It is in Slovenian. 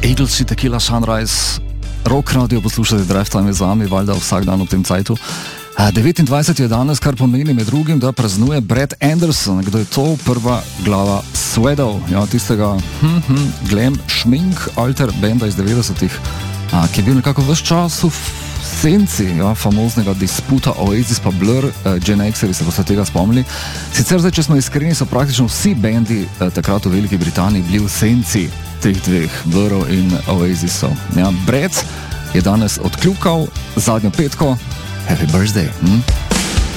Eagles, Tequila Sunrise, rock radio poslušate, Drive Time je z vami, valjda vsak dan v tem cajtu. 29 je danes, kar pomeni med drugim, da praznuje Brad Anderson. Kdo je to? Prva glava Sweatov, ja, tistega glam šmink alter benda iz 90-ih, ki je bil nekako ves čas v senci, ja, famoznega disputa Oasis pa Blur, Gen X-eri se boste tega spomnili. Sicer zdaj, če smo iskreni, so praktično vsi bendi takrat v Veliki Britaniji bili v senci teh dveh, Blurov in Oasisov. Ja, Brad je danes odkljukal zadnjo petko. Happy birthday!